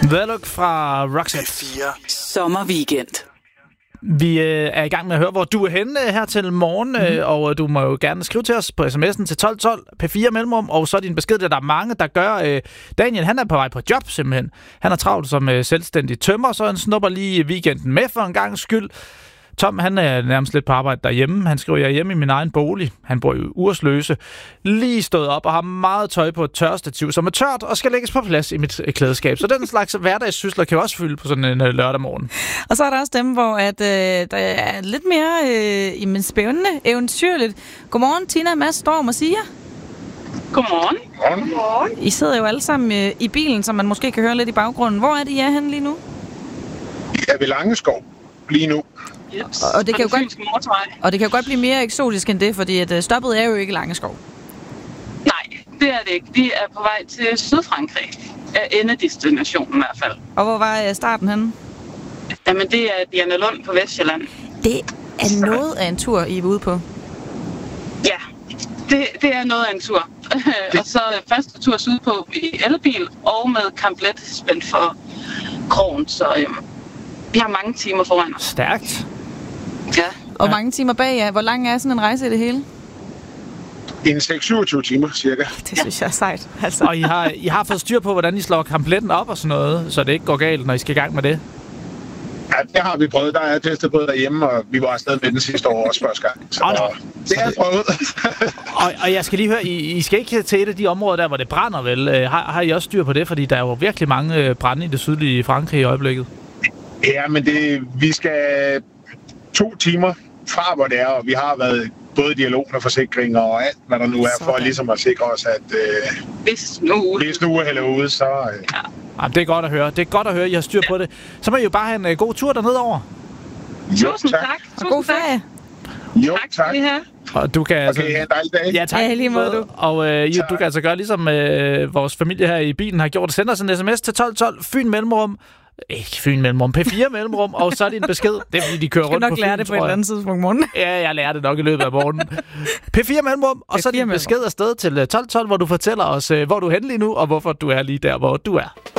The Look fra Roxette. Sommerweekend. Vi er i gang med at høre, hvor du er henne her til morgen, og du må jo gerne skrive til os på sms'en til 1212 P4 mellemrum, og så er din besked, der er mange, der gør. Daniel, han er på vej på job simpelthen. Han er travlt som selvstændig tømrer, så han snupper lige weekenden med for en gangs skyld. Tom, han er nærmest lidt på arbejde derhjemme. Han skriver, jeg er hjemme i min egen bolig. Han bor i Ursløse. Lige stået op og har meget tøj på et tørstativ, som er tørt og skal lægges på plads i mit klædeskab. Så den slags hverdagssysler kan også fylde på sådan en lørdag morgen. Og så er der også dem, hvor der er lidt mere spændende, eventyrligt. Godmorgen, Tina, Mads, Storm og Sia. Godmorgen. Godmorgen. I sidder jo alle sammen i bilen, som man måske kan høre lidt i baggrunden. Hvor er det, I er henne lige nu? Vi er ved Langeskov lige nu. Yes. Og det kan jo godt blive mere eksotisk end det, fordi at stoppet er jo ikke Langeskov. Nej, det er det ikke. Vi er på vej til Sydfrankrig. Endedestinationen i hvert fald. Og hvor var starten henne? Jamen, det er Dianalund på Vestjylland. Det er noget af en tur, I er ude på. Ja, det er noget af en tur. Og så første tur sydpå i elbil og med kamplet spændt for krogen, så vi har mange timer foran os. Stærkt. Ja. Og mange timer bag jer. Hvor lang er sådan en rejse i det hele? En 6-27 timer, cirka. Det synes jeg er sejt. Altså. Og I har fået styr på, hvordan I slår kampletten op og sådan noget, så det ikke går galt, når I skal i gang med det? Ja, det har vi prøvet. Der er testet på derhjemme, og vi var afsted med den sidste år også første gang. Så det er prøvet. og jeg skal lige høre, I skal ikke til et af de områder der, hvor det brænder vel? Har I også styr på det? Fordi der er jo virkelig mange brande i det sydlige Frankrig i øjeblikket. Ja, men vi skal 2 timer fra, hvor det er, og vi har været både dialog med forsikringer og alt, hvad der nu er, for ligesom at sikre os, at hvis nu er hælder ude, så... Ja. Jamen, det er godt at høre. Det er godt at høre, I har styr på det. Så må I jo bare have en god tur dernede over. Tusind tak. Og god ferie. Jo, tak. Og du kan altså... Okay, have en dejlig dag. Ja, tak. Ja, lige måde, du. Og du kan altså gøre ligesom vores familie her i bilen har gjort. Send os en sms til 1212 Fyn Mellemrum. Ikke Fyn Mellemrum, P4 Mellemrum, og så er din besked. Det er fordi, de kører rundt på Fyn, lære det på et eller andet tidspunkt morgen. Ja, jeg lærer det nok i løbet af morgenen. P4 Mellemrum, og så er din besked afsted til 1212, hvor du fortæller os, hvor du er henne lige nu, og hvorfor du er lige der, hvor du er.